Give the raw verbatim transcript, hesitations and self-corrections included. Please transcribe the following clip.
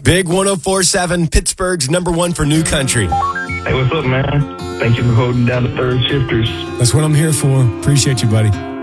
Big one oh four point seven, Pittsburgh's number one for new country. Hey, what's up, man? Thank you for holding down the third shifters. That's what I'm here for. Appreciate you, buddy.